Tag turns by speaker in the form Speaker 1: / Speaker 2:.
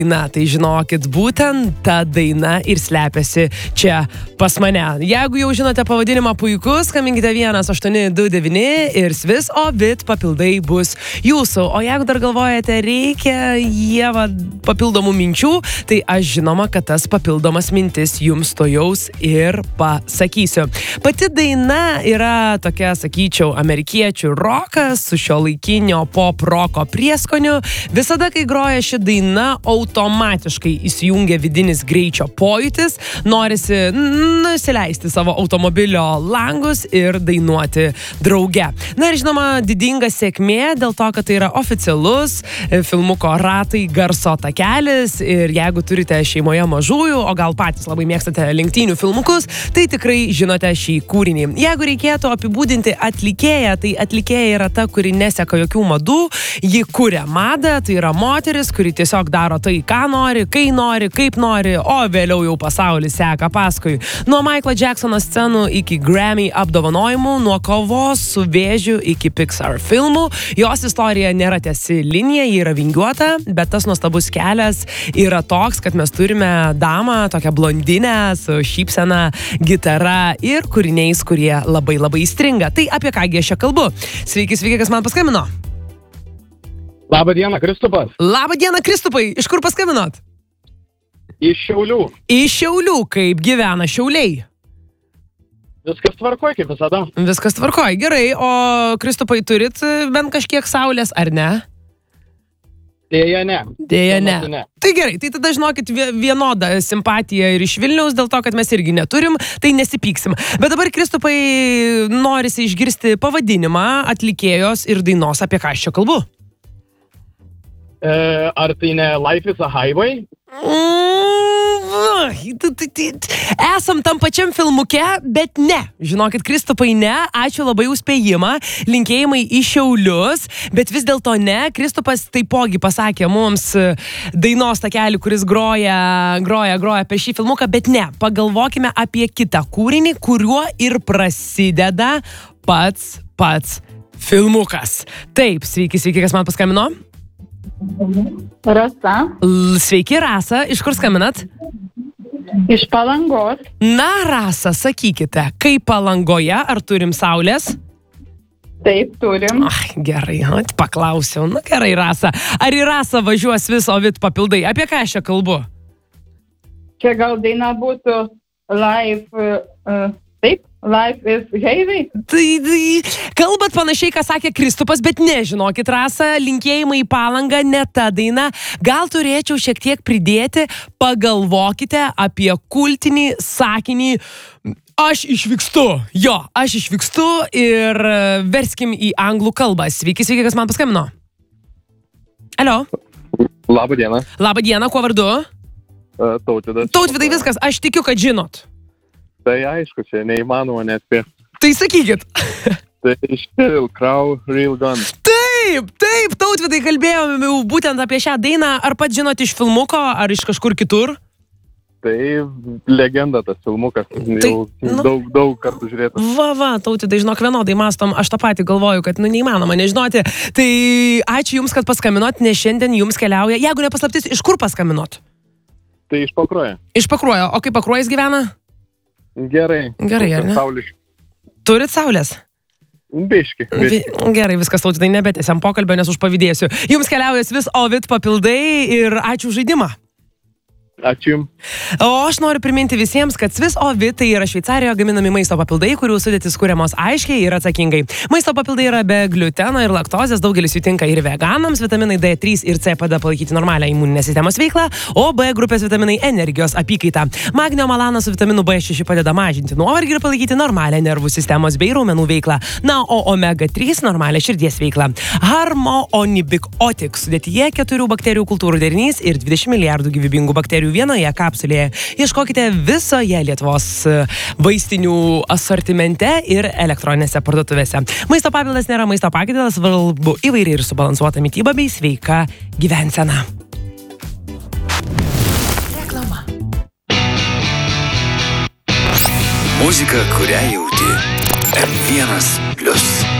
Speaker 1: Na, tai žinokit, būtent ta daina ir slepiasi čia pas mane. Jeigu jau žinote pavadinimą puikus, skambinkite 1829 ir Swiss Orbit papildai bus jūsų. O jeigu dar galvojate, reikia Ieva papildomų minčių, tai aš žinoma, kad tas papildomas mintis jums tojaus ir pasakysiu. Pati daina yra tokia, sakyčiau, amerikiečių rokas su šiuolaikinio pop roko prieskoniu. Visada, kai groja ši daina, automatiškai įsijungia vidinis greičio pojūtis, norisi nusileisti savo automobilio langus ir dainuoti drauge. Na ir žinoma, didinga sėkmė dėl to, kad tai yra oficialus filmuko Ratai garso takelis ir jeigu turite šeimoje mažųjų, o gal patys labai mėgstate lenktynių filmukus, tai tikrai žinote šį kūrinį. Jeigu reikėtų apibūdinti atlikėją, tai atlikėja yra ta, kuri neseka jokių madų, ji kuria madą, tai yra moteris, kuri tiesiog daro tai, ką nori, kai nori, kaip nori, o vėliau jau pasaulis seka paskui. Nuo Michaelo Jacksono scenų iki Grammy apdovanojimų, nuo kovos su vėžiu iki Pixar filmų. Jos istorija nėra tiesi linija, ji yra vingiuota, bet tas nuostabus kelias yra toks, kad mes turime damą, tokią blondinę su šypsena, gitara ir kūriniais, kurie labai labai stringa. Tai apie kągi aš čia kalbu? Sveiki, kas man paskambino?
Speaker 2: Labą dieną, Kristupas.
Speaker 1: Labą dieną, Kristupai. Iš kur paskambinot?
Speaker 2: Iš Šiaulių.
Speaker 1: Iš Šiaulių. Kaip gyvena Šiauliai?
Speaker 2: Viskas tvarkoj, kaip visada.
Speaker 1: Viskas tvarkoj. Gerai. O Kristupai, turit bent kažkiek saulės, ar ne?
Speaker 2: Dėja ne.
Speaker 1: Dėja ne. Tai gerai, tai tada žinokit vienodą simpatiją ir iš Vilniaus, dėl to, kad mes irgi neturim, tai nesipyksim. Bet dabar, Kristupai, norisi išgirsti pavadinimą atlikėjos ir dainos, apie ką aš čia kalbu.
Speaker 2: Ar tai ne Life is a Highway?
Speaker 1: Esam tam pačiam filmuke, bet ne. Žinokit, Kristupai, ne. Ačiū labai už spėjimą. Linkėjimai į Šiaulius, bet vis dėlto ne. Kristupas taipogi pasakė mums dainos takelį, kuris groja per šį filmuką, bet ne. Pagalvokime apie kitą kūrinį, kuriuo ir prasideda pats filmukas. Taip, sveiki, kas man paskambino?
Speaker 3: Rasa.
Speaker 1: Sveiki, Rasa. Iš kur skambinat?
Speaker 3: Iš Palangos.
Speaker 1: Na, Rasa, sakykite, kaip Palangoje, ar turim saulės?
Speaker 3: Taip, turim.
Speaker 1: Gerai, paklausiau. Na gerai, Rasa. Ar į Rasą važiuos Swiss Orbit papildai? Apie ką aš čia kalbu?
Speaker 3: Čia gal daina būtų Life is Heavy?
Speaker 1: Tai kalbat panašiai, ką sakė Kristupas, bet nežinokit, Rasa, linkėjimai į Palangą, ne ta daina. Gal turėčiau šiek tiek pridėti, pagalvokite apie kultinį sakinį aš išvykstu. Jo, aš išvykstu ir verskim į anglų kalbą. Sveiki, kas man paskambino? Alio?
Speaker 2: Labą dieną.
Speaker 1: Labą dieną, kuo vardu?
Speaker 2: Tautvydas.
Speaker 1: Tautvidai, viskas, aš tikiu, kad žinot.
Speaker 2: Tai aišku, čia neįmanoma nespėti.
Speaker 1: Tai sakykit.
Speaker 2: Tai Sheryl Crow, Real Gun.
Speaker 1: Taip, Tautvidai, kalbėjome būtent apie šią dainą. Ar pats žinot iš filmuko, ar iš kažkur kitur?
Speaker 2: Tai legenda tas filmukas. Jau daug kartų žiūrėtas.
Speaker 1: Va, Tautvidai, žinok, vienodai mastom. Aš tą patį galvoju, kad neįmanoma nežinoti. Tai ačiū Jums, kad paskambinot, nes šiandien Jums keliauja. Jeigu nepaslaptis, iš kur paskambinot?
Speaker 2: Tai iš Pakruojo. Iš
Speaker 1: Pakruojo. O kaip Pakruojas gyvena?
Speaker 2: Gerai, ar ne?
Speaker 1: Turit saulės?
Speaker 2: Biški.
Speaker 1: Gerai, viskas, Tautvidai, nebetęsiam pokalbio, nes užpavydėsiu. Jums keliauja Swiss Orbit papildai ir ačiū žaidimą.
Speaker 2: Ačiū Jums.
Speaker 1: O aš noriu priminti visiems, kad Swiss Orbit tai yra Šveicarijoje gaminami maisto papildai, kurių sudėtis kuriamos aiškiai ir atsakingai. Maisto papildai yra be gliuteno ir laktozės, daugelis jų tinka ir veganams, vitaminai D3 ir C padeda palaikyti normalią imuninės sistemos veiklą, o B grupės vitaminai energijos apykaitą. Magnio malanas su vitaminu B6 padeda mažinti nuovargį ir palaikyti normalią nervų sistemos bei raumenų veiklą. Na, o omega 3 normalią širdies veiklą. Harmonibik Otic sudėtyje 4 bakterijų kultūrų derinys ir 20 milijardų gyvybingų bakterijų vienoje kapsulėje. Ieškokite visoje Lietuvos vaistinių asortimente ir elektroninėse parduotuvėse. Maisto papildas nėra maisto pakaitalas, svarbu įvairiai ir subalansuota mityba bei sveika gyvensena. Reklama.
Speaker 4: Muzika, kurią jauti. M1+.